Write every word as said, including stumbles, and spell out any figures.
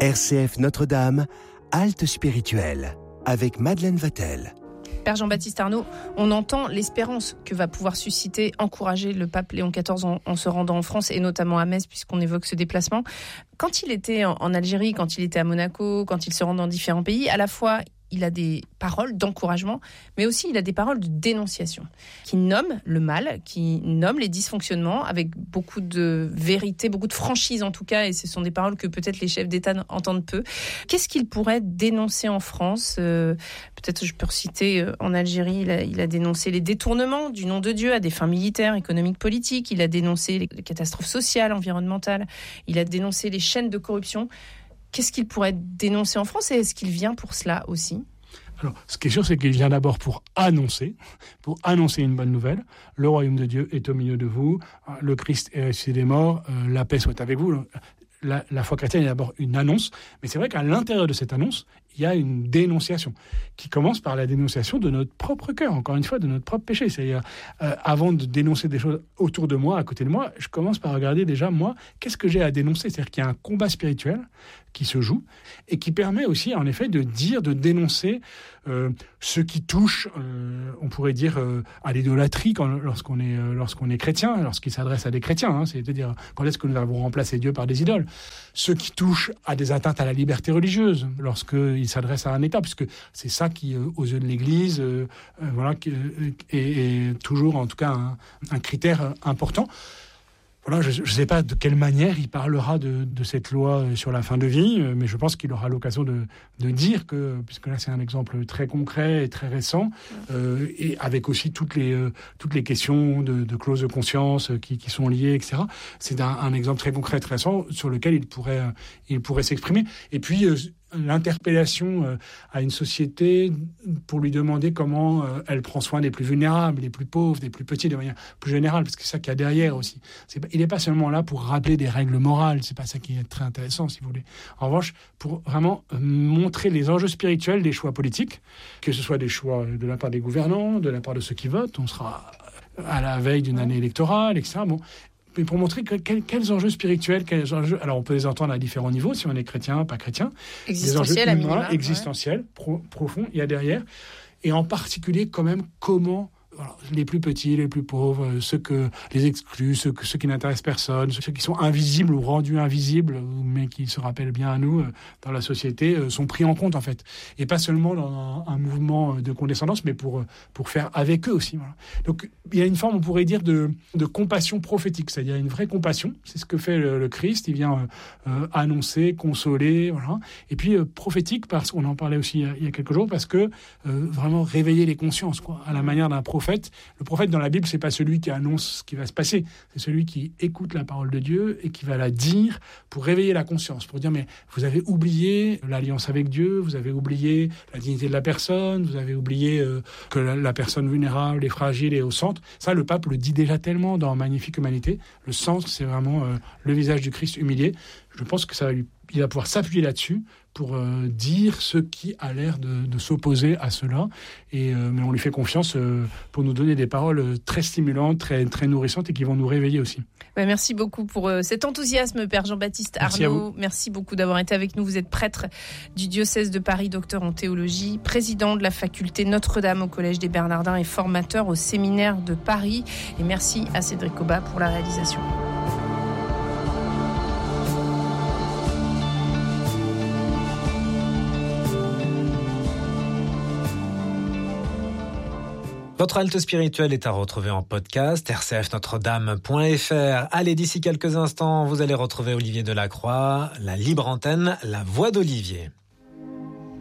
R C F Notre-Dame, halte spirituelle, avec Madeleine Vatel. Père Jean-Baptiste Arnaud, on entend l'espérance que va pouvoir susciter, encourager le pape Léon quatorze en, en se rendant en France et notamment à Metz, puisqu'on évoque ce déplacement. Quand il était en, en Algérie, quand il était à Monaco, quand il se rend dans différents pays, à la fois il a des paroles d'encouragement, mais aussi il a des paroles de dénonciation, qui nomment le mal, qui nomment les dysfonctionnements, avec beaucoup de vérité, beaucoup de franchise en tout cas, et ce sont des paroles que peut-être les chefs d'État entendent peu. Qu'est-ce qu'il pourrait dénoncer en France ? euh, Peut-être je peux reciter, euh, en Algérie, il a, il a dénoncé les détournements du nom de Dieu à des fins militaires, économiques, politiques, il a dénoncé les, les catastrophes sociales, environnementales, il a dénoncé les chaînes de corruption. Qu'est-ce qu'il pourrait dénoncer en France et est-ce qu'il vient pour cela aussi ? Alors, ce qui est sûr, c'est qu'il vient d'abord pour annoncer, pour annoncer une bonne nouvelle. Le royaume de Dieu est au milieu de vous, le Christ est ressuscité des morts, la paix soit avec vous. La, la foi chrétienne est d'abord une annonce, mais c'est vrai qu'à l'intérieur de cette annonce, il y a une dénonciation qui commence par la dénonciation de notre propre cœur, encore une fois, de notre propre péché. C'est-à-dire, euh, avant de dénoncer des choses autour de moi, à côté de moi, je commence par regarder déjà, moi, qu'est-ce que j'ai à dénoncer ? C'est-à-dire qu'il y a un combat spirituel qui se joue et qui permet aussi, en effet, de dire, de dénoncer euh, ce qui touche, euh, on pourrait dire, euh, à l'idolâtrie quand, lorsqu'on est, euh, lorsqu'on est chrétien, lorsqu'il s'adresse à des chrétiens. Hein, c'est-à-dire, quand est-ce que nous avons remplacé Dieu par des idoles ? Ce qui touche à des atteintes à la liberté religieuse, lorsqu'il s'adresse à un État, puisque c'est ça qui, euh, aux yeux de l'Église, euh, euh, voilà, qui, euh, est, est toujours, en tout cas, un, un critère important. Voilà, je ne sais pas de quelle manière il parlera de, de cette loi sur la fin de vie, mais je pense qu'il aura l'occasion de, de dire que, puisque là c'est un exemple très concret et très récent, euh, et avec aussi toutes les, euh, toutes les questions de, de clauses de conscience qui, qui sont liées, et cetera. C'est un, un exemple très concret, très récent, sur lequel il pourrait, euh, il pourrait s'exprimer. Et puis, euh, l'interpellation euh, à une société pour lui demander comment euh, elle prend soin des plus vulnérables, des plus pauvres, des plus petits, de manière plus générale, parce que c'est ça qu'il y a derrière aussi. C'est, il n'est pas seulement là pour rappeler des règles morales, c'est pas ça qui est très intéressant, si vous voulez. En revanche, pour vraiment euh, montrer les enjeux spirituels des choix politiques, que ce soit des choix de la part des gouvernants, de la part de ceux qui votent, on sera à la veille d'une année électorale, et cetera. Bon. Mais pour montrer que, quels, quels enjeux spirituels, quels enjeux, alors on peut les entendre à différents niveaux, si on est chrétien, pas chrétien. Existentiel, à minima. Existentiels, ouais. pro, profonds, il y a derrière. Et en particulier, quand même, comment voilà, les plus petits, les plus pauvres, ceux que les exclus, ceux, ceux qui n'intéressent personne, ceux qui sont invisibles ou rendus invisibles, mais qui se rappellent bien à nous dans la société, sont pris en compte en fait. Et pas seulement dans un, un mouvement de condescendance, mais pour, pour faire avec eux aussi. Voilà. Donc il y a une forme, on pourrait dire, de, de compassion prophétique, c'est-à-dire une vraie compassion. C'est ce que fait le, le Christ. Il vient euh, annoncer, consoler, voilà. Et puis euh, prophétique, parce qu'on en parlait aussi il y a, il y a quelques jours, parce que euh, vraiment réveiller les consciences, quoi, à la manière d'un prophète. Le prophète dans la Bible, c'est pas celui qui annonce ce qui va se passer, c'est celui qui écoute la parole de Dieu et qui va la dire pour réveiller la conscience, pour dire mais vous avez oublié l'alliance avec Dieu, vous avez oublié la dignité de la personne, vous avez oublié euh, que la, la personne vulnérable et fragile est au centre. Ça, le pape le dit déjà tellement dans Magnifique Humanité. Le centre, c'est vraiment euh, le visage du Christ humilié. Je pense que ça va lui, il va pouvoir s'appuyer là-dessus pour euh, dire ce qui a l'air de, de s'opposer à cela. Et, euh, mais on lui fait confiance euh, pour nous donner des paroles très stimulantes, très, très nourrissantes et qui vont nous réveiller aussi. Ouais, merci beaucoup pour euh, cet enthousiasme, Père Jean-Baptiste merci Arnaud. Merci beaucoup d'avoir été avec nous. Vous êtes prêtre du diocèse de Paris, docteur en théologie, président de la faculté Notre-Dame au Collège des Bernardins et formateur au séminaire de Paris. Et merci à Cédric Cobat pour la réalisation. Votre halte spirituelle est à retrouver en podcast, r c f notre dame point f r. Allez, d'ici quelques instants, vous allez retrouver Olivier Delacroix, la libre antenne, la voix d'Olivier.